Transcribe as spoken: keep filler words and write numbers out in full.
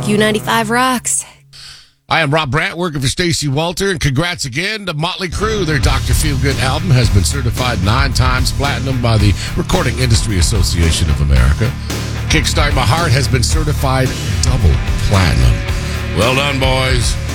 U ninety-five rocks. I am Rob Brandt, working for Stacey Walter, and congrats again to Motley Crue. Their Doctor Feelgood album has been certified nine times platinum by the Recording Industry Association of America. Kickstart My Heart has been certified double platinum. Well done, boys.